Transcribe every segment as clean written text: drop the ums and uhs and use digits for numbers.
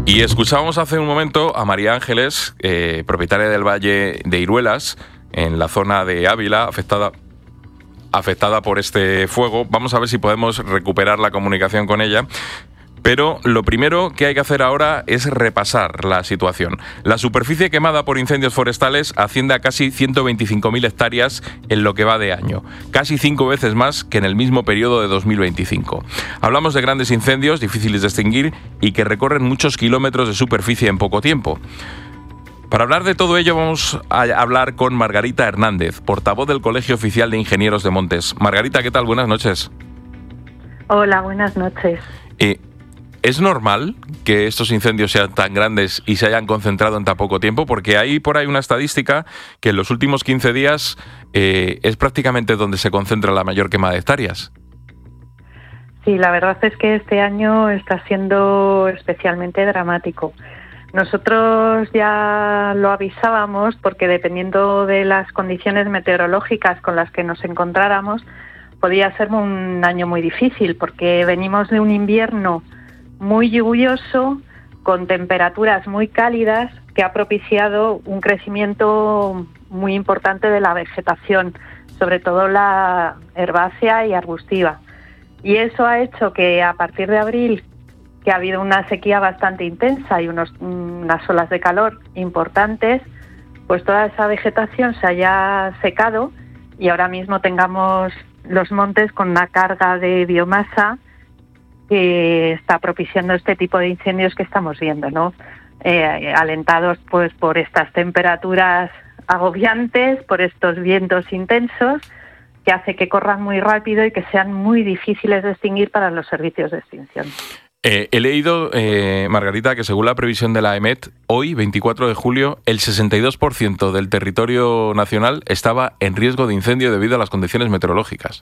Y escuchábamos hace un momento a María Ángeles, propietaria del Valle de Iruelas, en la zona de Ávila, afectada por este fuego. Vamos a ver si podemos recuperar la comunicación con ella. Pero lo primero que hay que hacer ahora es repasar la situación. La superficie quemada por incendios forestales asciende a casi 125.000 hectáreas en lo que va de año, casi 5 veces más que en el mismo periodo de 2025. Hablamos de grandes incendios difíciles de extinguir y que recorren muchos kilómetros de superficie en poco tiempo. Para hablar de todo ello vamos a hablar con Margarita Hernández, portavoz del Colegio Oficial de Ingenieros de Montes. Margarita, ¿qué tal? Buenas noches. Hola, buenas noches. ¿Es normal que estos incendios sean tan grandes y se hayan concentrado en tan poco tiempo? Porque hay por ahí una estadística que en los últimos 15 días es prácticamente donde se concentra la mayor quema de hectáreas. Sí, la verdad es que este año está siendo especialmente dramático. Nosotros ya lo avisábamos porque dependiendo de las condiciones meteorológicas con las que nos encontráramos, podía ser un año muy difícil porque venimos de un invierno muy lluvioso, con temperaturas muy cálidas, que ha propiciado un crecimiento muy importante de la vegetación, sobre todo la herbácea y arbustiva. Y eso ha hecho que a partir de abril, que ha habido una sequía bastante intensa y unas olas de calor importantes, pues toda esa vegetación se haya secado y ahora mismo tengamos los montes con una carga de biomasa que está propiciando este tipo de incendios que estamos viendo, ¿no? Alentados pues por estas temperaturas agobiantes, por estos vientos intensos, que hace que corran muy rápido y que sean muy difíciles de extinguir para los servicios de extinción. He leído, Margarita, que según la previsión de la EMET, hoy, 24 de julio, el 62% del territorio nacional estaba en riesgo de incendio debido a las condiciones meteorológicas.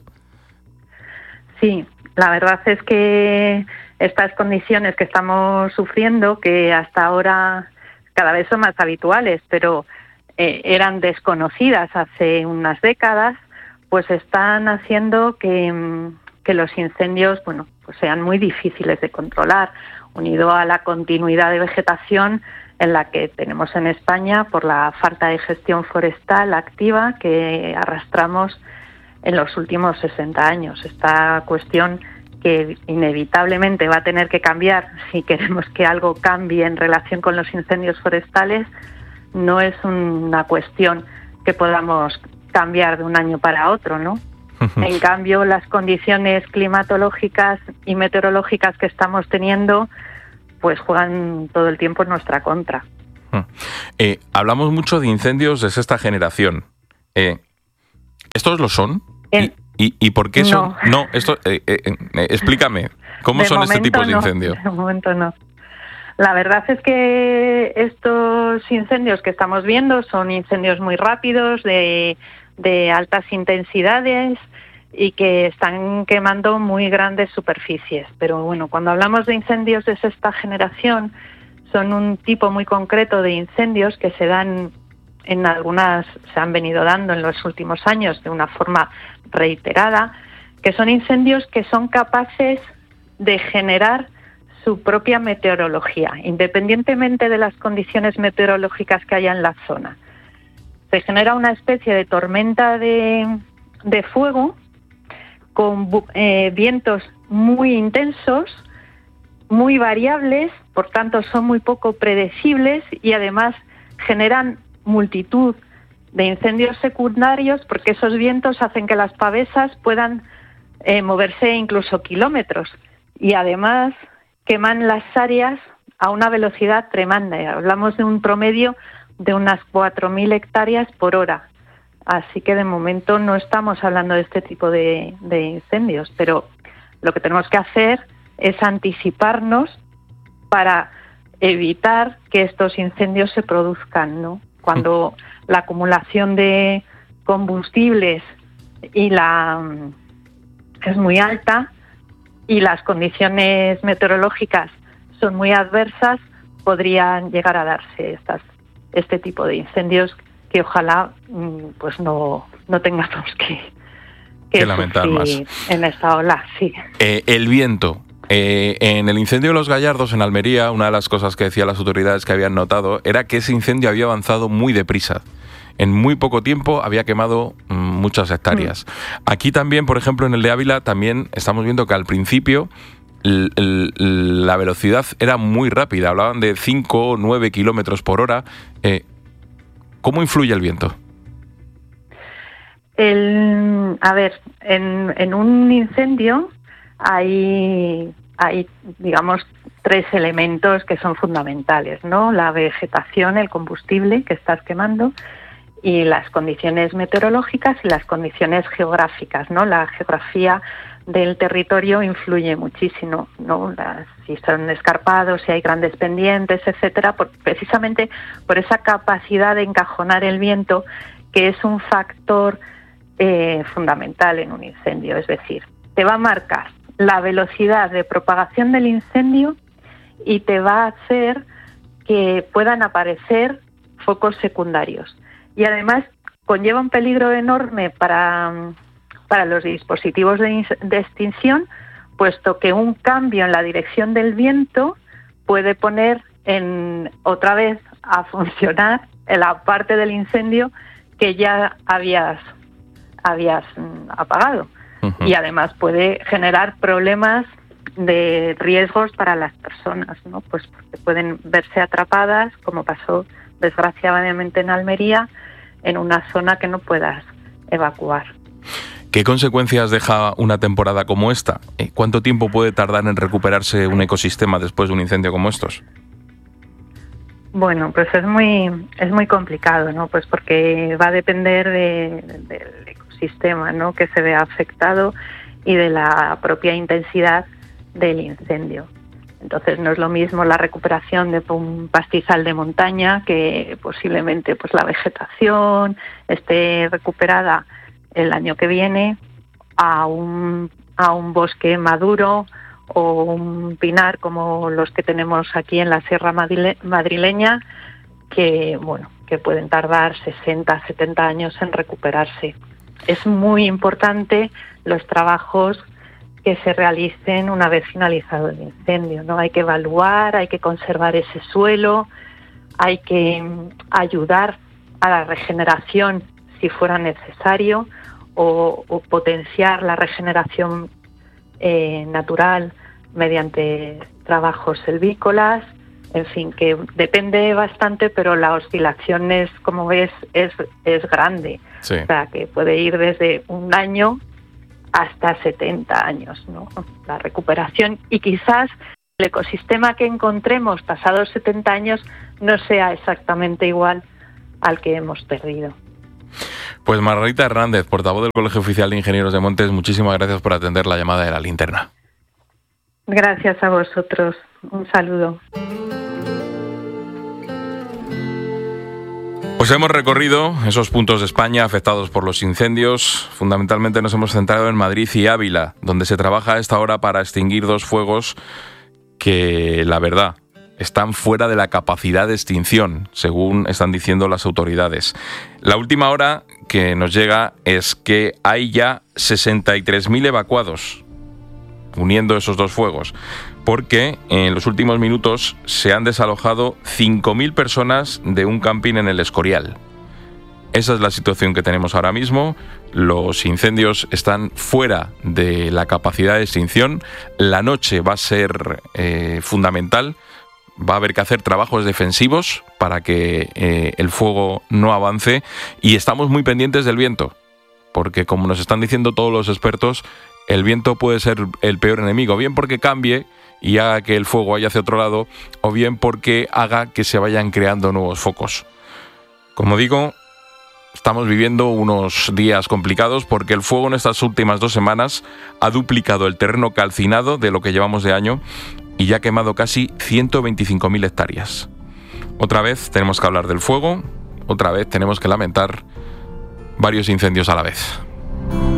Sí, la verdad es que estas condiciones que estamos sufriendo, que hasta ahora cada vez son más habituales, pero eran desconocidas hace unas décadas, pues están haciendo que los incendios, bueno, pues sean muy difíciles de controlar, unido a la continuidad de vegetación en la que tenemos en España por la falta de gestión forestal activa que arrastramos en los últimos 60 años. Esta cuestión que inevitablemente va a tener que cambiar si queremos que algo cambie en relación con los incendios forestales, no es una cuestión que podamos cambiar de un año para otro, ¿no? En cambio, las condiciones climatológicas y meteorológicas que estamos teniendo, pues juegan todo el tiempo en nuestra contra. Hablamos mucho de incendios de sexta generación. ¿Estos lo son? ¿Y por qué son? No, explícame, ¿cómo son este tipo de incendios? De momento no. La verdad es que estos incendios que estamos viendo son incendios muy rápidos, de altas intensidades y que están quemando muy grandes superficies. Pero bueno, cuando hablamos de incendios de sexta generación, son un tipo muy concreto de incendios que se dan se han venido dando en los últimos años de una forma reiterada, que son incendios que son capaces de generar su propia meteorología, independientemente de las condiciones meteorológicas que haya en la zona. Se genera una especie de tormenta de fuego con vientos muy intensos, muy variables, por tanto son muy poco predecibles y además generan multitud de incendios secundarios porque esos vientos hacen que las pavesas puedan moverse incluso kilómetros y además queman las áreas a una velocidad tremenda. Hablamos de un promedio de unas 4.000 hectáreas por hora. Así que de momento no estamos hablando de este tipo de incendios, pero lo que tenemos que hacer es anticiparnos para evitar que estos incendios se produzcan, ¿no? Cuando la acumulación de combustibles es muy alta y las condiciones meteorológicas son muy adversas, podrían llegar a darse este tipo de incendios que ojalá pues no tengamos que lamentar más en esta ola. Sí. El viento. En el incendio de Los Gallardos, en Almería, una de las cosas que decían las autoridades que habían notado era que ese incendio había avanzado muy deprisa. En muy poco tiempo había quemado muchas hectáreas. Aquí también, por ejemplo, en el de Ávila, también estamos viendo que al principio la velocidad era muy rápida. Hablaban de 5 o 9 kilómetros por hora. ¿Cómo influye el viento? En un incendio hay, digamos, 3 elementos que son fundamentales, ¿no? La vegetación, el combustible que estás quemando, y las condiciones meteorológicas y las condiciones geográficas, ¿no? La geografía del territorio influye muchísimo, ¿no? Si son escarpados, si hay grandes pendientes, etcétera, precisamente por esa capacidad de encajonar el viento, que es un factor fundamental en un incendio. Es decir, te va a marcar la velocidad de propagación del incendio y te va a hacer que puedan aparecer focos secundarios. Y además conlleva un peligro enorme para los dispositivos de extinción, puesto que un cambio en la dirección del viento puede poner otra vez a funcionar en la parte del incendio que ya habías apagado. Uh-huh. Y además puede generar problemas de riesgos para las personas, ¿no? Pues porque pueden verse atrapadas, como pasó desgraciadamente en Almería, en una zona que no puedas evacuar. ¿Qué consecuencias deja una temporada como esta? ¿Cuánto tiempo puede tardar en recuperarse un ecosistema después de un incendio como estos? Bueno, pues es muy complicado, ¿no? Pues porque va a depender del ecosistema, ¿no?, que se vea afectado y de la propia intensidad del incendio. Entonces no es lo mismo la recuperación de un pastizal de montaña, que posiblemente pues la vegetación esté recuperada el año que viene, a un bosque maduro o un pinar como los que tenemos aquí en la Sierra Madrileña, que pueden tardar 60, 70 años en recuperarse. Es muy importante los trabajos que se realicen una vez finalizado el incendio, ¿no? Hay que evaluar, hay que conservar ese suelo, hay que ayudar a la regeneración si fuera necesario, o potenciar la regeneración natural mediante trabajos silvícolas. En fin, que depende bastante, pero la oscilación es, como ves, es grande. Sí. O sea, que puede ir desde un año hasta 70 años, ¿no? La recuperación, y quizás el ecosistema que encontremos pasados 70 años no sea exactamente igual al que hemos perdido. Pues Margarita Hernández, portavoz del Colegio Oficial de Ingenieros de Montes, muchísimas gracias por atender la llamada de La Linterna. Gracias a vosotros. Un saludo. Pues hemos recorrido esos puntos de España afectados por los incendios. Fundamentalmente nos hemos centrado en Madrid y Ávila, donde se trabaja a esta hora para extinguir 2 fuegos que, la verdad, están fuera de la capacidad de extinción, según están diciendo las autoridades. La última hora que nos llega es que hay ya 63.000 evacuados, uniendo esos 2 fuegos, porque en los últimos minutos se han desalojado 5.000 personas de un camping en el Escorial. Esa es la situación que tenemos ahora mismo. Los incendios están fuera de la capacidad de extinción. La noche va a ser fundamental. Va a haber que hacer trabajos defensivos para que el fuego no avance, y estamos muy pendientes del viento, porque como nos están diciendo todos los expertos, el viento puede ser el peor enemigo, bien porque cambie y haga que el fuego vaya hacia otro lado, o bien porque haga que se vayan creando nuevos focos. Como digo, estamos viviendo unos días complicados porque el fuego en estas últimas 2 semanas ha duplicado el terreno calcinado de lo que llevamos de año y ya ha quemado casi 125.000 hectáreas. Otra vez tenemos que hablar del fuego, otra vez tenemos que lamentar varios incendios a la vez.